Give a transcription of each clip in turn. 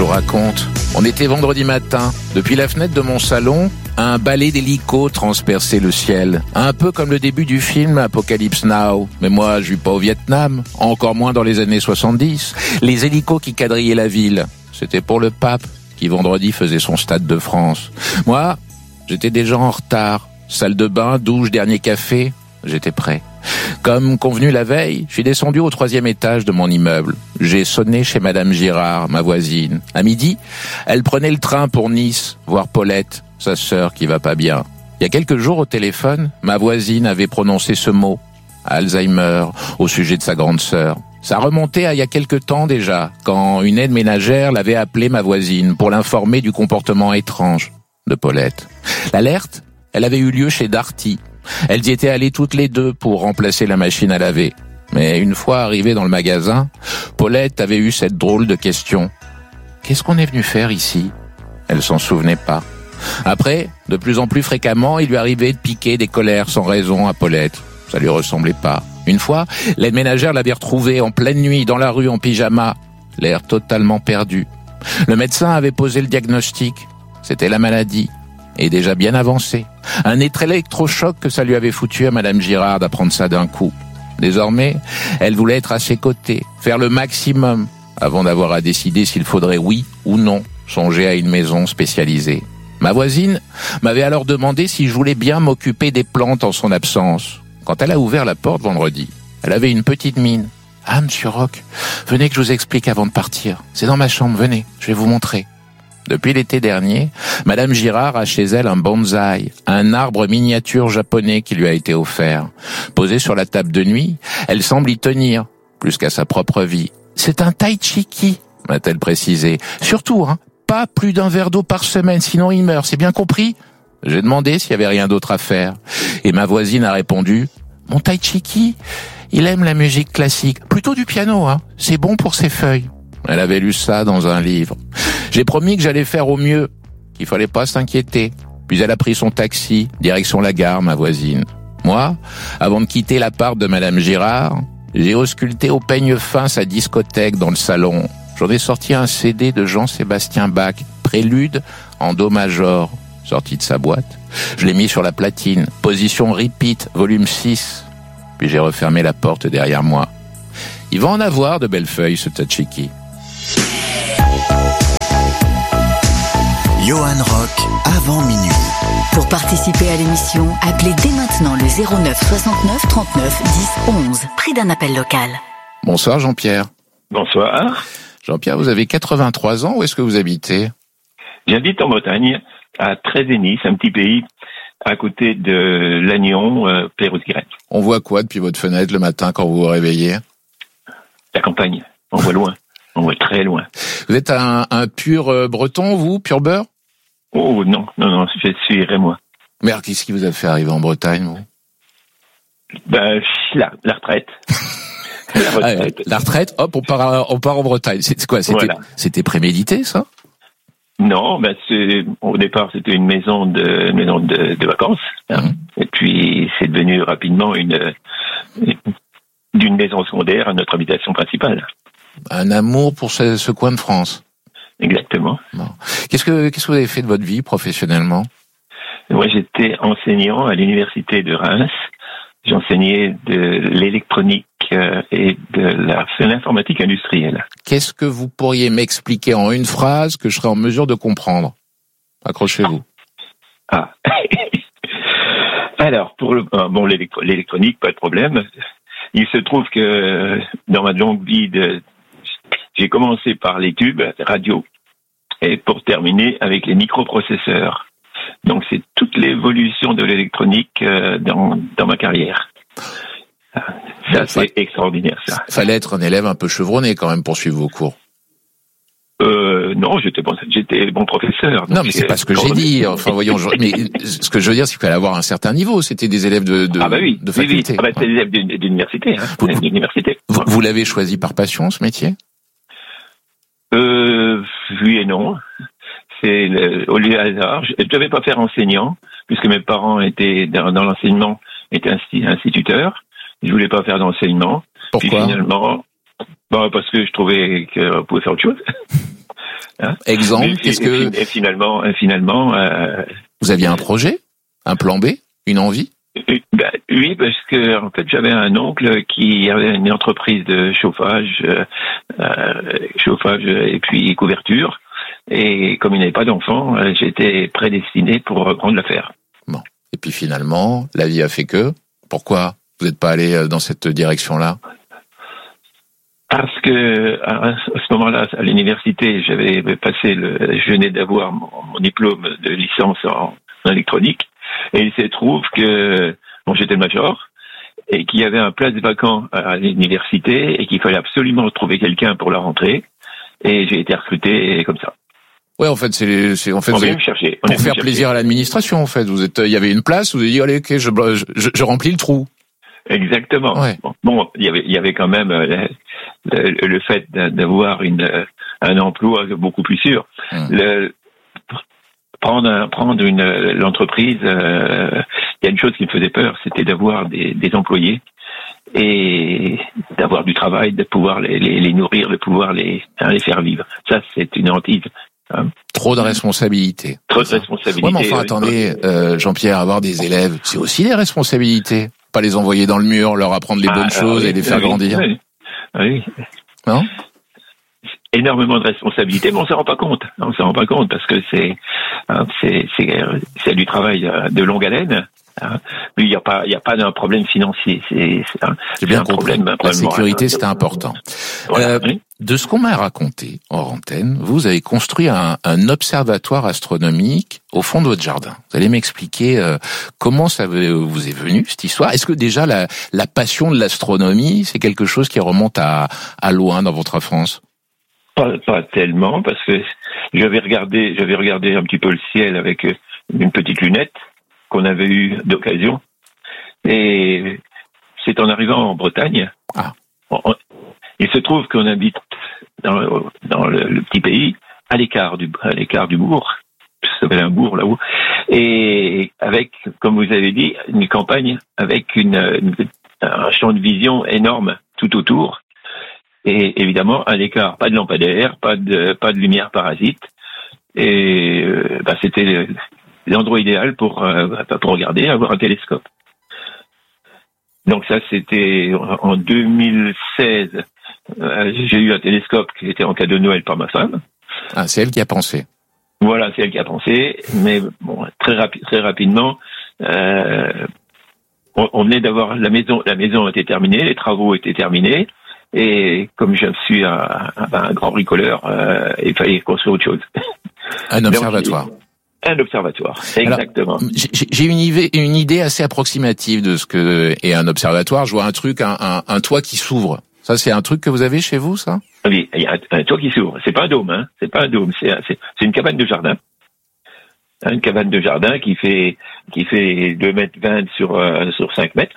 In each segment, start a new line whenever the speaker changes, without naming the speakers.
vous raconte. On était vendredi matin. Depuis la fenêtre de mon salon, un balai d'hélicos transperçait le ciel. Un peu comme le début du film Apocalypse Now. Mais moi, je vis pas au Vietnam. Encore moins dans les années 70. Les hélicos qui quadrillaient la ville, c'était pour le pape, qui vendredi faisait son Stade de France. Moi, j'étais déjà en retard. Salle de bain, douche, dernier café. J'étais prêt. Comme convenu la veille, je suis descendu au 3e étage de mon immeuble. J'ai sonné chez Madame Girard, ma voisine. À midi, elle prenait le train pour Nice, voir Paulette, sa sœur qui va pas bien. Il y a quelques jours au téléphone, ma voisine avait prononcé ce mot, Alzheimer, au sujet de sa grande sœur. Ça remontait à il y a quelque temps déjà, quand une aide ménagère l'avait appelée ma voisine pour l'informer du comportement étrange de Paulette. L'alerte, elle avait eu lieu chez Darty. Elles y étaient allées toutes les deux pour remplacer la machine à laver. Mais une fois arrivée dans le magasin, Paulette avait eu cette drôle de question. Qu'est-ce qu'on est venu faire ici ? Elle s'en souvenait pas. Après, de plus en plus fréquemment, il lui arrivait de piquer des colères sans raison à Paulette. Ça lui ressemblait pas. Une fois, l'aide ménagère l'avait retrouvée en pleine nuit dans la rue en pyjama, l'air totalement perdu. Le médecin avait posé le diagnostic. C'était la maladie. Et déjà bien avancé. Un électrochoc que ça lui avait foutu à Madame Girard d'apprendre ça d'un coup. Désormais, elle voulait être à ses côtés, faire le maximum, avant d'avoir à décider s'il faudrait oui ou non songer à une maison spécialisée. Ma voisine m'avait alors demandé si je voulais bien m'occuper des plantes en son absence. Quand elle a ouvert la porte vendredi, elle avait une petite mine. « Ah, Monsieur Roch, venez que je vous explique avant de partir. C'est dans ma chambre, venez, je vais vous montrer. » Depuis l'été dernier, Madame Girard a chez elle un bonsaï, un arbre miniature japonais qui lui a été offert. Posé sur la table de nuit, elle semble y tenir, plus qu'à sa propre vie. C'est un taïchiki, m'a-t-elle précisé. Surtout, pas plus d'un verre d'eau par semaine, sinon il meurt, c'est bien compris ? J'ai demandé s'il y avait rien d'autre à faire. Et ma voisine a répondu, mon taïchiki, il aime la musique classique, plutôt du piano, c'est bon pour ses feuilles. Elle avait lu ça dans un livre. J'ai promis que j'allais faire au mieux, qu'il fallait pas s'inquiéter. Puis elle a pris son taxi, direction la gare, ma voisine. Moi, avant de quitter l'appart de Madame Girard, j'ai ausculté au peigne fin sa discothèque dans le salon. J'en ai sorti un CD de Jean-Sébastien Bach, Prélude en do major, sorti de sa boîte. Je l'ai mis sur la platine, position repeat, volume 6. Puis j'ai refermé la porte derrière moi. Il va en avoir de belles feuilles, ce Tachiki.
Johan Rock, avant minuit.
Pour participer à l'émission, appelez dès maintenant le 09 69 39 10 11. Prix d'un appel local.
Bonsoir Jean-Pierre.
Bonsoir.
Jean-Pierre, vous avez 83 ans. Où est-ce que vous habitez ?
J'habite en Bretagne, à Trézénis, un petit pays à côté de Lannion, Pérouse-Guirec.
On voit quoi depuis votre fenêtre le matin quand vous vous réveillez ?
La campagne. On voit loin. On voit très loin.
Vous êtes un pur breton, vous ? Pur beurre ?
Oh non, je suis rémois.
Mais alors, qu'est-ce qui vous a fait arriver en Bretagne, vous ?
La retraite.
La retraite, hop, on part en Bretagne. C'est quoi ? C'était prémédité, ça ?
Non, au départ, c'était une maison de vacances. Et puis, c'est devenu rapidement d'une maison secondaire à notre habitation principale. Un
amour pour ce coin de France.
Exactement.
Bon. Qu'est-ce que vous avez fait de votre vie professionnellement ?
Moi, j'étais enseignant à l'université de Reims. J'enseignais de l'électronique et de l'informatique industrielle.
Qu'est-ce que vous pourriez m'expliquer en une phrase que je serais en mesure de comprendre ? Accrochez-vous.
Alors, pour l'électronique, pas de problème. Il se trouve que dans ma longue vie, j'ai commencé par les tubes radio et pour terminer avec les microprocesseurs. Donc, c'est toute l'évolution de l'électronique dans ma carrière. Ça, c'est extraordinaire, ça.
Fallait être un élève un peu chevronné quand même pour suivre vos cours.
Non, j'étais bon professeur.
Non, mais c'est pas ce que j'ai dit. Enfin, voyons, mais ce que je veux dire, c'est qu'il fallait avoir un certain niveau. C'était des élèves de faculté.
Oui. C'est des élèves d'université.
Vous l'avez choisi par passion, ce métier ?
Oui et non. C'est au lieu hasard. Je devais pas faire enseignant, puisque mes parents étaient dans l'enseignement, étaient instituteurs. Je voulais pas faire d'enseignement.
Pourquoi ?
Puis finalement, parce que je trouvais qu'on pouvait faire autre chose. Hein.
Exemple,
Et finalement,
vous aviez un projet, un plan B, une envie?
Oui, parce que en fait, j'avais un oncle qui avait une entreprise de chauffage et puis couverture. Et comme il n'avait pas d'enfant, j'étais prédestiné pour reprendre l'affaire.
Bon. Et puis finalement, la vie a fait que. Pourquoi vous n'êtes pas allé dans cette direction-là?
Parce que à ce moment-là, à l'université, je venais d'avoir mon diplôme de licence en électronique, et il se trouve que j'étais le major et qu'il y avait un place vacant à l'université et qu'il fallait absolument trouver quelqu'un pour la rentrée, et j'ai été recruté comme ça.
Ouais, en fait, on
vient me chercher.
Pour faire plaisir à l'administration, en fait. Il y avait une place, vous avez dit, allez, ok, je remplis le trou.
Exactement. Ouais. Bon, il y avait quand même le fait d'avoir un emploi beaucoup plus sûr. Prendre l'entreprise, il y a une chose qui me faisait peur, c'était d'avoir des employés et d'avoir du travail, de pouvoir les nourrir, de pouvoir les faire vivre. Ça, c'est une hantise.
Trop de responsabilités.
Trop de responsabilités.
Ouais, mais enfin, attendez, Jean-Pierre, avoir des élèves, c'est aussi des responsabilités. Pas les envoyer dans le mur, leur apprendre les bonnes choses et les faire grandir.
Oui.
Non?
Énormément de responsabilités, mais on s'en rend pas compte. On s'en rend pas compte parce que c'est du travail de longue haleine. Mais il y a pas d'un problème financier.
J'ai bien compris. La sécurité, c'était important.
Voilà, oui.
De ce qu'on m'a raconté hors antenne, vous avez construit un observatoire astronomique au fond de votre jardin. Vous allez m'expliquer comment ça vous est venu, cette histoire. Est-ce que déjà la passion de l'astronomie, c'est quelque chose qui remonte à loin dans votre enfance?
Pas tellement, parce que j'avais regardé un petit peu le ciel avec une petite lunette qu'on avait eu d'occasion. Et c'est en arrivant en Bretagne. Il se trouve qu'on habite dans le petit pays, à l'écart du bourg. Ça s'appelle un bourg là-haut. Et avec, comme vous avez dit, une campagne avec un champ de vision énorme tout autour. Et évidemment, à l'écart, pas de lampadaire, pas de lumière parasite. Et c'était l'endroit idéal pour regarder, avoir un télescope. Donc ça, c'était en 2016. J'ai eu un télescope qui était en cadeau de Noël par ma femme.
Ah, c'est elle qui a pensé.
Voilà, c'est elle qui a pensé. Mais bon, très rapidement, on venait d'avoir la maison était terminée, les travaux étaient terminés. Et comme je suis un grand bricoleur, il fallait construire autre chose.
Un observatoire.
Un observatoire, exactement.
Alors, j'ai une idée assez approximative de ce que est un observatoire. Je vois un truc, un toit qui s'ouvre. Ça, c'est un truc que vous avez chez vous, ça?
Oui, il y a un toit qui s'ouvre. C'est pas un dôme, hein. C'est pas un dôme. C'est une cabane de jardin. Une cabane de jardin qui fait 2,20 m sur 5 mètres.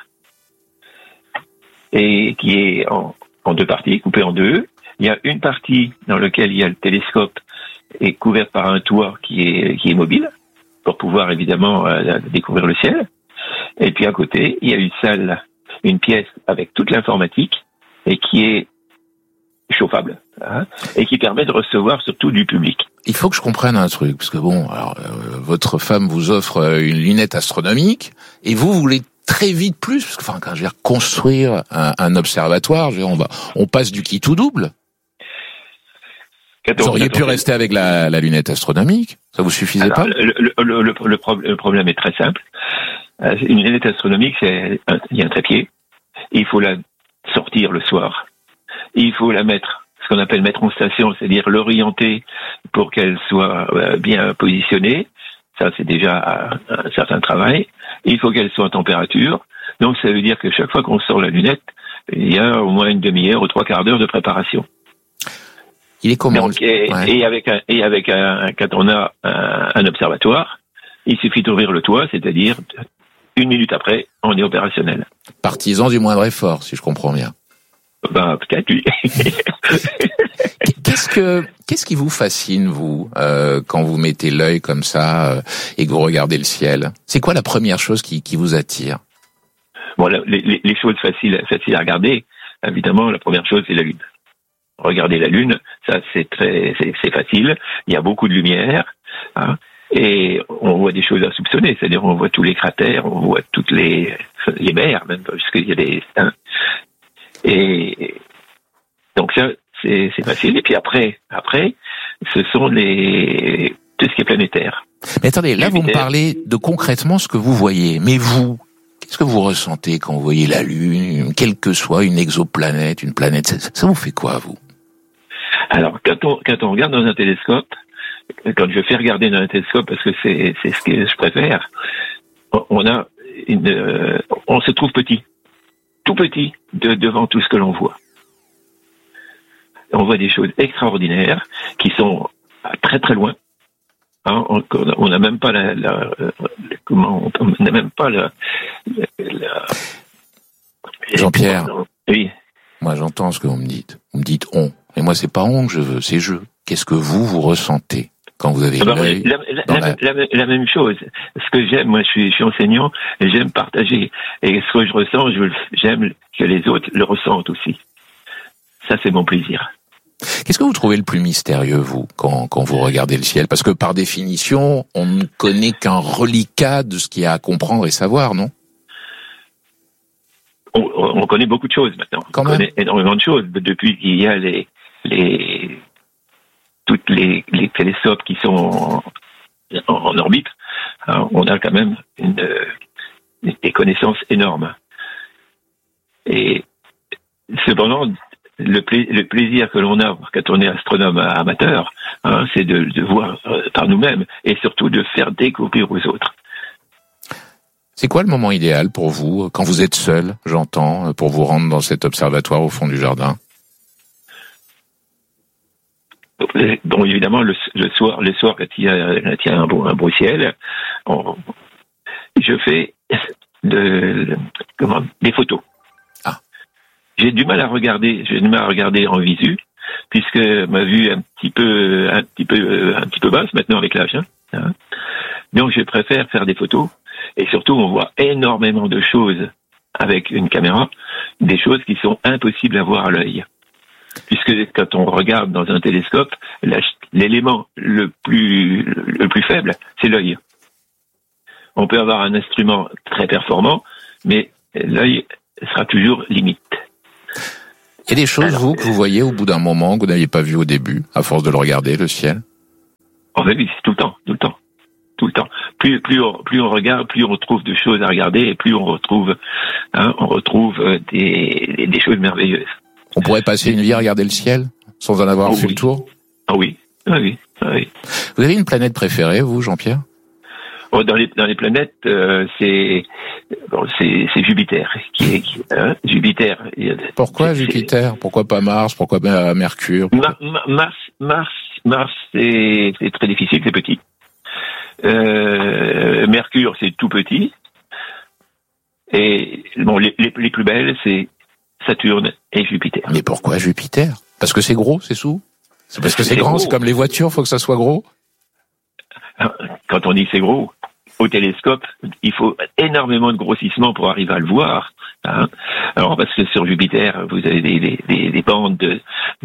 Et qui est en deux parties, coupée en deux. Il y a une partie dans laquelle il y a le télescope et couverte par un toit qui est mobile pour pouvoir évidemment découvrir le ciel. Et puis à côté, il y a une salle, une pièce avec toute l'informatique et qui est chauffable et qui permet de recevoir surtout du public.
Il faut que je comprenne un truc parce que votre femme vous offre une lunette astronomique et vous voulez très vite plus parce que quand je veux dire construire un observatoire, on passe du qui tout double. Vous auriez pu rester avec la lunette astronomique, ça vous suffisait pas?
Le problème est très simple. Une lunette astronomique, il y a un trépied. Il faut la sortir le soir. Il faut la mettre, ce qu'on appelle mettre en station, c'est-à-dire l'orienter pour qu'elle soit bien positionnée. Ça, c'est déjà un certain travail. Il faut qu'elle soit en température. Donc, ça veut dire que chaque fois qu'on sort la lunette, il y a au moins une demi-heure ou 3/4 d'heure de préparation.
Il est comment?
Donc, quand on a un observatoire, il suffit d'ouvrir le toit, c'est-à-dire 1 minute après, on est opérationnel.
Partisan du moindre effort, si je comprends bien.
Peut-être oui.
Qu'est-ce qui vous fascine, vous, quand vous mettez l'œil comme ça et que vous regardez le ciel? C'est quoi la première chose qui vous attire?
Bon, les choses faciles à regarder, évidemment, la première chose, c'est la Lune. regarder la Lune, ça c'est facile. Il y a beaucoup de lumière, hein, et on voit des choses insoupçonnées. C'est-à-dire on voit tous les cratères, on voit toutes les mers même, parce qu'il y a des et donc ça c'est facile. Et puis après, ce sont tout ce qui est planétaire.
Mais attendez, là vous me parlez de concrètement ce que vous voyez, mais vous, qu'est-ce que vous ressentez quand vous voyez la Lune, quelle que soit une exoplanète, une planète, ça vous fait quoi, vous? Alors,
quand on regarde dans un télescope, quand je fais regarder dans un télescope, parce que c'est ce que je préfère, on se trouve petit, tout petit, devant tout ce que l'on voit. On voit des choses extraordinaires qui sont très très loin. Hein, on n'a même pas on n'a même pas
Jean-Pierre.
Oui.
Moi, j'entends ce que vous me dites. Vous me dites on. Et moi, c'est pas on que je veux, c'est je. Qu'est-ce que vous ressentez quand vous avez l'œil
la même chose. Ce que j'aime, moi, je suis enseignant et j'aime partager. Et ce que je ressens, j'aime que les autres le ressentent aussi. Ça, c'est mon plaisir.
Qu'est-ce que vous trouvez le plus mystérieux, vous, quand vous regardez le ciel? Parce que, par définition, on ne connaît qu'un reliquat de ce qu'il y a à comprendre et savoir, non?
On connaît beaucoup de choses maintenant. On connaît énormément de choses depuis qu'il y a toutes les télescopes qui sont en orbite. Hein, on a quand même des connaissances énormes. Et cependant, le plaisir que l'on a quand on est astronome amateur, hein, c'est de voir par nous-mêmes et surtout de faire découvrir aux autres.
C'est quoi le moment idéal pour vous, quand vous êtes seul, j'entends, pour vous rendre dans cet observatoire au fond du jardin?
Bon, évidemment, le soir, quand il y a un beau ciel, je fais des photos.
Ah.
J'ai du mal à regarder en visu, puisque ma vue est un petit peu basse maintenant avec l'âge. Hein. Donc, je préfère faire des photos. Et surtout, on voit énormément de choses avec une caméra, des choses qui sont impossibles à voir à l'œil. Puisque quand on regarde dans un télescope, l'élément le plus faible, c'est l'œil. On peut avoir un instrument très performant, mais l'œil sera toujours limite.
Il y a des choses, que vous voyez au bout d'un moment, que vous n'aviez pas vu au début, à force de le regarder, le ciel?
En fait, oui, c'est tout le temps. Plus on regarde, plus on trouve de choses à regarder, et plus on retrouve des choses merveilleuses.
On pourrait passer une vie à regarder le ciel, sans en avoir fait le tour?
Ah oui.
Vous avez une planète préférée, vous, Jean-Pierre?
Dans les planètes, c'est Jupiter. Jupiter.
Pourquoi Jupiter? Pourquoi pas Mars? Pourquoi pas Mercure?
Mars, c'est très difficile, c'est petit. Mercure, c'est tout petit. Et bon, les plus belles, c'est Saturne et Jupiter.
Mais pourquoi Jupiter? Parce que c'est gros, c'est tout? C'est parce que c'est grand, c'est comme les voitures, faut que ça soit gros?
Quand on dit c'est gros, au télescope, il faut énormément de grossissement pour arriver à le voir. Hein. Alors parce que sur Jupiter, vous avez des bandes de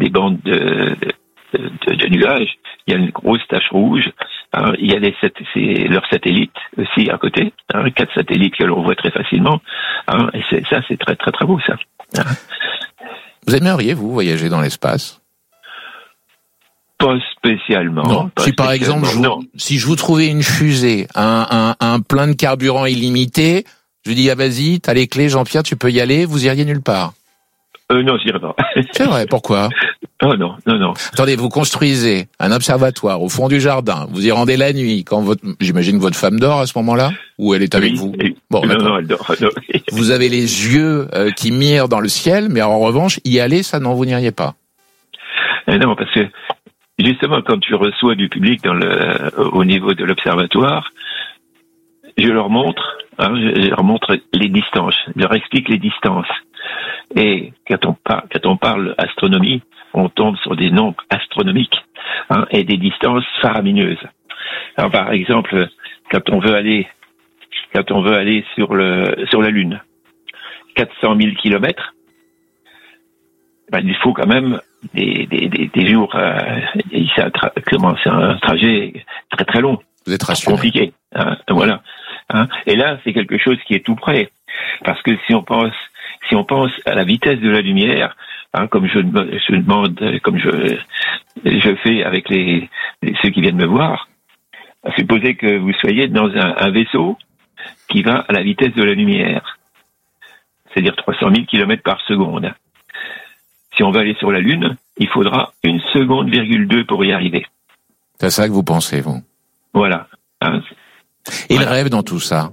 nuages. Il y a une grosse tache rouge. Hein. Il y a leurs satellites aussi à côté. Hein. 4 satellites que l'on voit très facilement. Hein. Et c'est très très très beau ça. Hein.
Vous aimeriez, vous, voyager dans l'espace?
Pas spécialement.
Non. Si par exemple, si je vous trouvais une fusée, un plein de carburant illimité, je vous dis, ah vas-y, t'as les clés, Jean-Pierre, tu peux y aller, vous iriez nulle part? Non,
j'irai pas.
C'est vrai, pourquoi?
Oh non.
Attendez, vous construisez un observatoire au fond du jardin, vous y rendez la nuit, j'imagine que votre femme dort à ce moment-là? Ou elle est avec vous? Bon,
non, elle dort.
Vous avez les yeux qui mirent dans le ciel, mais en revanche, y aller, ça non, vous n'iriez pas?
Non, parce que justement, quand tu reçois du public au niveau de l'observatoire, je leur montre les distances, je leur explique les distances. Et quand on parle astronomie, on tombe sur des nombres astronomiques, hein, et des distances faramineuses. Alors par exemple, quand on veut aller sur la Lune, 400 000 kilomètres, il faut quand même des jours, c'est un trajet très très long.
Vous êtes rassuré.
Compliqué. Voilà. Et là, c'est quelque chose qui est tout près. Parce que si on pense à la vitesse de la lumière, comme je demande, comme je fais avec ceux qui viennent me voir, supposez que vous soyez dans un vaisseau qui va à la vitesse de la lumière, c'est-à-dire 300 000 km par seconde. Si on va aller sur la Lune, il faudra 1,2 seconde pour y arriver.
C'est ça que vous pensez, vous?
Voilà.
Et le rêve dans tout ça?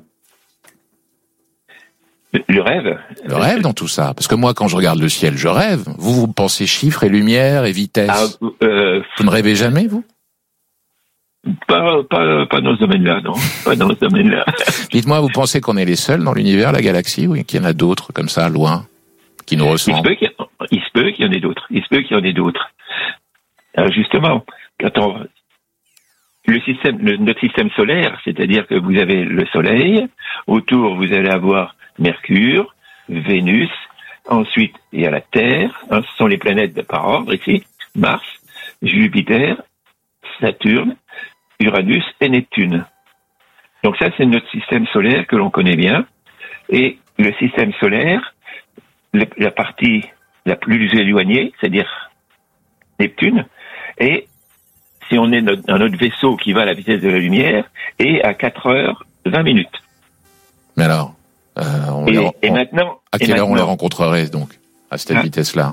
Le rêve?
Le rêve dans tout ça? Parce que moi, quand je regarde le ciel, je rêve. Vous pensez chiffres et lumière et vitesse. Vous ne rêvez jamais, vous?
Pas dans ce domaine-là, non. Pas dans ce domaine-là.
Dites-moi, vous pensez qu'on est les seuls dans l'univers, la galaxie, ou qu'il y en a d'autres, comme ça, loin, qui nous ressemblent?
Il se peut qu'il y en ait d'autres. Alors justement, notre système solaire, c'est-à-dire que vous avez le Soleil, autour vous allez avoir Mercure, Vénus, ensuite il y a la Terre, ce sont les planètes par ordre ici, Mars, Jupiter, Saturne, Uranus et Neptune. Donc ça c'est notre système solaire que l'on connaît bien, et le système solaire, la partie la plus éloignée, c'est-à-dire Neptune, et si on est dans notre vaisseau qui va à la vitesse de la lumière, et à 4h20.
Mais alors,
maintenant,
à quelle heure on les rencontrerait donc à cette vitesse-là?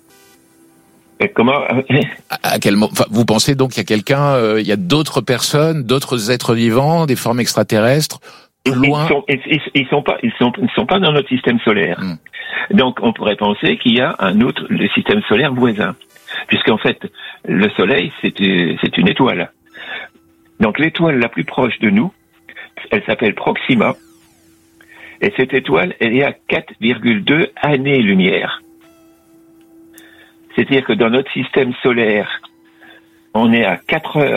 Comment?
À quel moment? Enfin, vous pensez donc qu'il y a quelqu'un, il y a d'autres personnes, d'autres êtres vivants, des formes extraterrestres loin?
Ils sont pas dans notre système solaire. Donc on pourrait penser qu'il y a le système solaire voisin, puisqu'en fait le Soleil c'est une étoile. Donc l'étoile la plus proche de nous, elle s'appelle Proxima. Et cette étoile, elle est à 4,2 années-lumière. C'est-à-dire que dans notre système solaire, on est à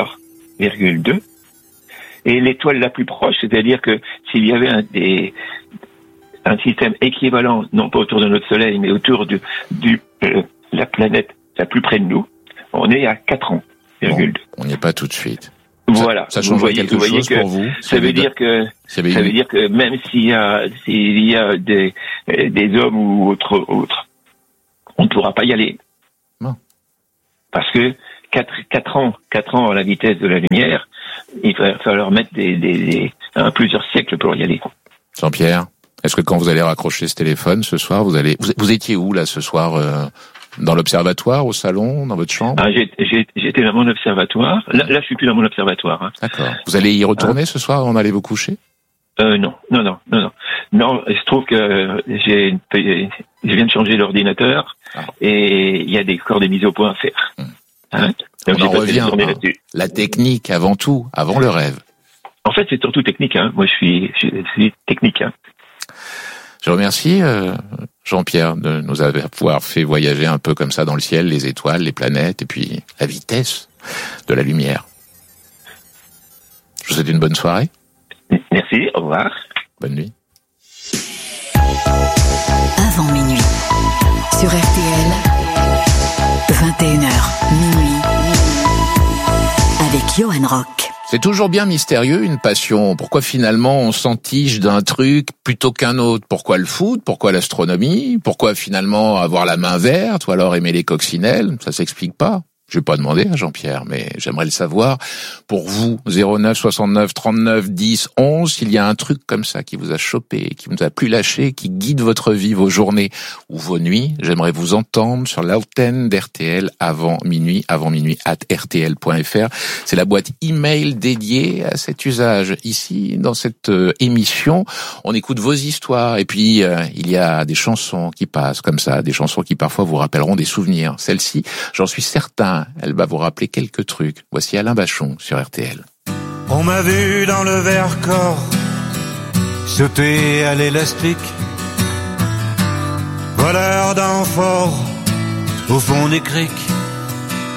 4h,2. Et l'étoile la plus proche, c'est-à-dire que s'il y avait un système équivalent, non pas autour de notre Soleil, mais autour de la planète la plus près de nous, on est à 4 ans.
Bon, on n'y est pas tout de suite.
Voilà.
Ça change quelque chose pour vous?
Ça veut dire que même s'il y a des hommes ou autres, on ne pourra pas y aller.
Non.
Parce que 4 ans à la vitesse de la lumière, il va falloir mettre plusieurs siècles pour y aller.
Jean-Pierre, est-ce que quand vous allez raccrocher ce téléphone ce soir, vous étiez où là ce soir? Dans l'observatoire, au salon, dans votre chambre?
J'étais dans mon observatoire. Là, je suis plus dans mon observatoire.
D'accord. Vous allez y retourner ce soir avant d'aller vous coucher?
Non. Non, il se trouve que je viens de changer l'ordinateur et il y a des mises au point à faire.
On en revient. La technique avant tout, avant le rêve.
En fait, c'est surtout technique. Moi, je suis technique.
Je remercie Jean-Pierre de nous avoir fait voyager un peu comme ça dans le ciel, les étoiles, les planètes et puis la vitesse de la lumière. Je vous souhaite une bonne soirée.
Merci, au revoir.
Bonne nuit.
Avant minuit, sur RTL, 21h, minuit, avec Johan Rock.
C'est toujours bien mystérieux, une passion. Pourquoi finalement on s'entiche d'un truc plutôt qu'un autre? Pourquoi le foot? Pourquoi l'astronomie? Pourquoi finalement avoir la main verte ou alors aimer les coccinelles? Ça s'explique pas. Je vais pas demander à Jean-Pierre, mais j'aimerais le savoir. Pour vous, 09 69 39 10 11, s'il y a un truc comme ça qui vous a chopé, qui vous a plus lâché, qui guide votre vie, vos journées ou vos nuits, j'aimerais vous entendre sur l'antenne d'RTL avant minuit @rtl.fr. C'est la boîte email dédiée à cet usage. Ici, dans cette émission, on écoute vos histoires et puis il y a des chansons qui passent comme ça, des chansons qui parfois vous rappelleront des souvenirs. Celle-ci, j'en suis certain, elle va vous rappeler quelques trucs. Voici Alain Bachung sur RTL.
On m'a vu dans le Vercors sauter à l'élastique, voleur d'amphores au fond des criques.